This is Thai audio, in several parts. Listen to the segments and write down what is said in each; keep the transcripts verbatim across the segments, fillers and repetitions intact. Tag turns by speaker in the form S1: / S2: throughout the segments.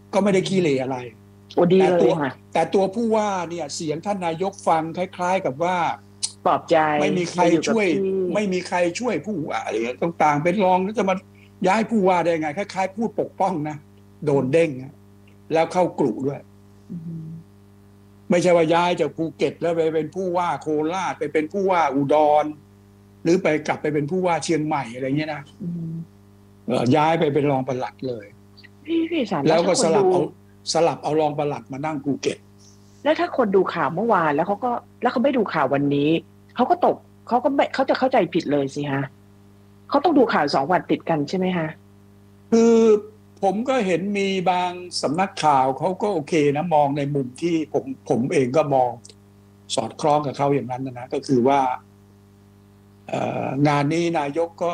S1: ก็ไม่ได้ขี้เหร่อะไร
S2: โอ้ดี
S1: แต่ตัว
S2: เลยค่ะ
S1: แต่ตัวผู้ว่าเนี่ยเสียงท่านนายกฟังคล้ายๆกับว่า
S2: ปลอบใจ
S1: ไม่มีใคร
S2: มาอยู่กับ
S1: ช่วย
S2: พี่
S1: ไม่มีใครช่วยผู้ว่าอะไรต่างๆเป็นรองแล้วจะมาย้ายผู้ว่าได้ไงคล้ายๆพูดปกป้องนะโดนเด้งนะแล้วเข้ากลุ่ด้วย
S2: อืม
S1: ไม่ใช่ว่าย้ายจากภูเก็ตแล้วไปเป็นผู้ว่าโคราชไปเป็นผู้ว่าอุดรหรือไปกลับไปเป็นผู้ว่าเชียงใหม่อะไรเงี้ยนะ
S2: อืม
S1: เอ่อย้ายไปเป็นรองปลัดเลย
S2: พี่พี่สารแล้
S1: แล้วก็
S2: วถ้าคนดู
S1: สลับเอาสลับเอารองปลัดมานั่งภูเก็ต
S2: แล้วถ้าคนดูข่าวเมื่อวานแล้วเขาก็แล้วเขาไม่ดูข่าววันนี้เขาก็ตกเขาก็ไม่เขาจะเข้าใจผิดเลยสิฮะเขาต้องดูข่าวสองวันติดกันใช่ไหมฮะ
S1: คือผมก็เห็นมีบางสำนักข่าวเขาก็โอเคนะมองในมุมที่ผมผมเองก็มองสอดคล้องกับเขาอย่างนั้นนะก็คือว่าเอ่องานนี้นายกก็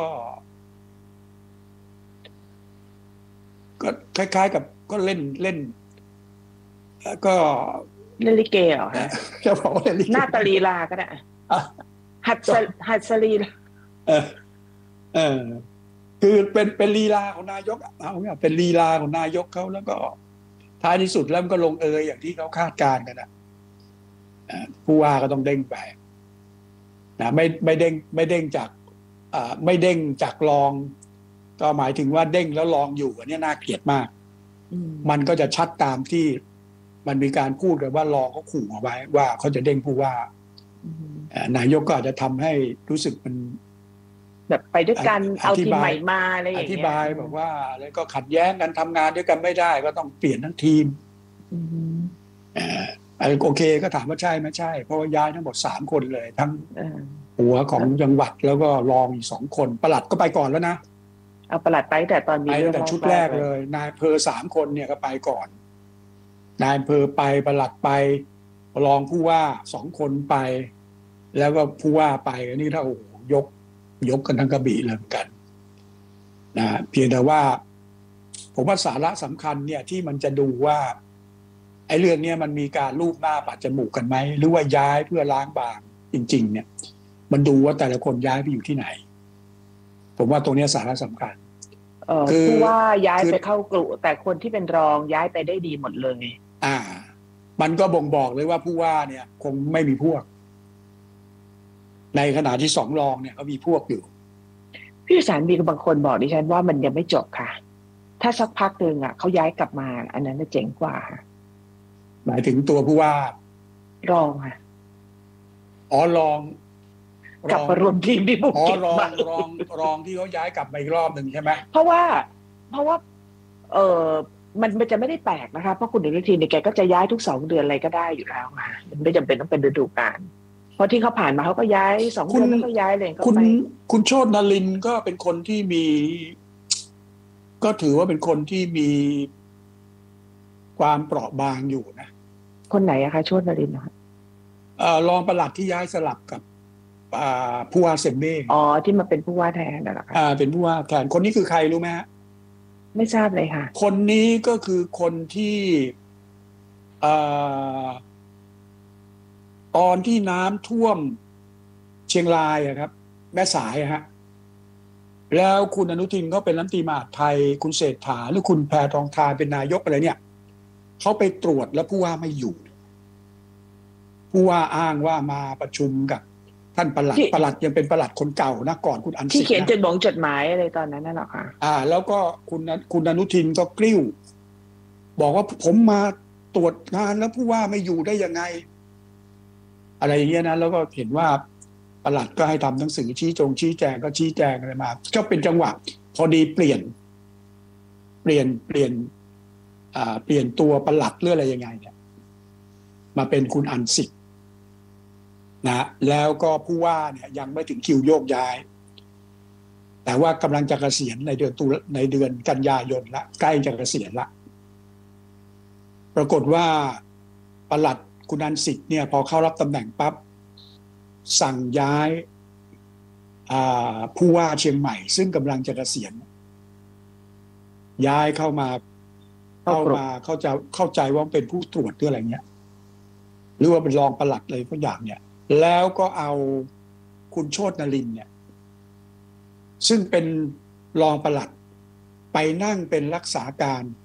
S1: ก็คล้ายๆกับก็เล่นเล่นเอ่อก็
S2: เล่นลิเกเหรอฮะ
S1: จะบอกว่าเล่นลิเก
S2: หน้าตาลีลาก็ได้
S1: อ่ะ
S2: หัดสหัดสลีลา
S1: เออเออคือเป็นเป็นลีลาของนายกอะเอาเนี่ยเป็นลีลาของนายกเขาแล้วก็ท้ายที่สุดแล้วมันก็ลงเอยอย่างที่เขาคาดการณ์กันนะอ่าผู้ว่าก็ต้องเด้งไปนะไม่ไม่เด้งไม่เด้งจากอ่าไม่เด้งจากรองก็หมายถึงว่าเด้งแล้วรองอยู่อันนี้น่าเกลียดมาก
S2: อืม
S1: มันก็จะชัดตามที่มันมีการพูดกันว่ารองเขาขู่เอาไว้ว่าเขาจะเด้งผู้ว่า
S2: อืม
S1: อ่านายกก็อาจจะทำให้รู้สึกมัน
S2: แบบไปด้วยกัน
S1: อ
S2: เอาทีมให
S1: ธิบาย
S2: ม่มาอะไรอ
S1: อ
S2: ย่างเงี้ย
S1: ธิบายบอกว่าแล้วก็ขัดแย้งกันทำงานด้วยกันไม่ได้ก็ต้องเปลี่ยนทั้งทีม
S2: อืม
S1: เอ่อโอเคก็ถามว่าใช่ไหมใช่เพราะว่าย้ายทั้งหมดสามคนเลยทั้ง
S2: เออ
S1: หัวของจังหวัดแล้วก็รองอีกสองคนปลัดก็ไปก่อนแล้วนะ
S2: เอาประหลัดไปแต่ตอน
S1: ไป
S2: มีเรื่อง
S1: ตั้งแต่ชุด
S2: แรกๆเลย
S1: แรกเลยนายอำเภอสามคนเนี่ยก็ไปก่อนนายอำเภอไปปลัดไปรองผู้ว่าสองคนไปแล้วก็ผู้ว่าไปอันนี้ถ้าโอ้โหยกยกกันทั้งกระบี่เลยเหมือนกันนะเพียงแต่ว่าผมว่าสาระสำคัญเนี่ยที่มันจะดูว่าไอ้เรื่องนี้มันมีการลูบหน้าปัดจมูกกันไหมหรือว่าย้ายเพื่อล้างบางจริงๆเนี่ยมันดูว่าแต่ละคนย้ายไปอยู่ที่ไหนผมว่าตรงนี้สาระสำคัญ
S2: เออ
S1: คือ
S2: ผู้ว่าย้าย
S1: คือ
S2: ไปเข้ากลุ่แต่คนที่เป็นรองย้ายไปได้ดีหมดเลย
S1: อ่ามันก็บ่งบอกเลยว่าผู้ว่าเนี่ยคงไม่มีพวกในขณะที่สองรองเนี่ยเขามีพวกอยู่
S2: พี่สารมีบางคนบอกดิฉันว่ามันยังไม่จบค่ะถ้าสักพักหนึ่งอ่ะเขาย้ายกลับมาอันนั้นจะเจ๋งกว่า
S1: หมายถึงตัวผู้ว่า
S2: รองค่ะ
S1: อ๋อรอง
S2: กลับ
S1: รอง
S2: มารวมทีมที่ภู
S1: อ๋อ
S2: เก็ต
S1: รอง
S2: ใหม่
S1: รองรองที่เขาย้ายกลับมาอีกรอบหนึ่งใช่ไหม
S2: เพราะว่าเพราะว่าเออมันมันจะไม่ได้แปลกนะคะเพราะคุณอนุทินเนี่ยแกก็จะย้ายทุกสองเดือนอะไรก็ได้อยู่แล้วค่ะมันไม่จำเป็นต้องเป็นฤดูกาลเพราะที่เขาผ่านมาเขาก็ย้ายสอง
S1: คุ
S2: เดือ
S1: ณ
S2: นแล้วก็ย้ายเลยก็
S1: คุณ
S2: ไป
S1: คุณโชตินรินทร์ก็เป็นคนที่มี ก็ถือว่าเป็นคนที่มีความเปราะบางอยู่นะ
S2: คนไหนอะคะโชตินรินทร์นะคะ
S1: เอ่อรองปลัดที่ย้ายสลับกับอ่าผู้ว่าเซมเบ้
S2: อ๋อที่มาเป็นผู้ว่าแทนน่ะเหรอคะ
S1: อ่าเป็นผู้ว่าแทนคนนี้คือใครรู้ไหมฮะ
S2: ไม่ทราบเลยค่ะ
S1: คนนี้ก็คือคนที่เอ่อตอนที่น้ำท่วมเชียงรายอะครับแม่สายอะฮะแล้วคุณอนุทินเขาเป็นรัฐมนตรีมหาดไทยคุณเศรษฐาหรือคุณแพทองธารเป็นนายกอะไรเนี่ยเขาไปตรวจแล้วผู้ว่าไม่อยู่ ผู้ว่าอ้างว่ามาประชุมกับท่านปลัด
S2: ที่
S1: ปลัดยังเป็นปลัดคนเก่านะก่อนคุณอัน
S2: ที่
S1: สิทธิ์นะ
S2: เขียนจดหมายจดหมายอะไรตอนนั้นน่ะเหรอคะ
S1: อ่าแล้วก็คุณคุณอนุทินก็กลิ้วบอกว่าผมมาตรวจงานแล้วผู้ว่าไม่อยู่ได้ยังไงอะไรอย่างเงี้ยนะแล้วก็เห็นว่าปลัดก็ให้ทำหนังสือชี้จงชี้แจงก็ชี้แจงอะไรมาก็เป็นจังหวะพอดีเปลี่ยนเปลี่ยนเปลี่ยนอ่าเปลี่ยนตัวปลัดหรืออะไรยังไงเนี่ยมาเป็นคุณอันสิทธิ์นะแล้วก็ผู้ว่าเนี่ยยังไม่ถึงคิวโยกย้ายแต่ว่ากำลังจะเกษียณในเดือนตุลาในเดือนกันยายนละใกล้จะเกษียณละปรากฏว่าปลัดคุณอันสิทธิ์เนี่ยพอเข้ารับตำแหน่งปั๊บสั่งย้ายผู้ว่าเชียงใหม่ซึ่งกำลังจะเกษียณย้ายเข้ามาเข้ามาเข้าใจเข้าใจว่าเป็นผู้ตรวจหรืออะไรเงี้ยหรือว่าเป็นรองปลัดอะไรทุกอย่างเนี่ยแล้วก็เอาคุณโชตินรินทร์เนี่ยซึ่งเป็นรองปลัดไปนั่งเป็นรักษาการ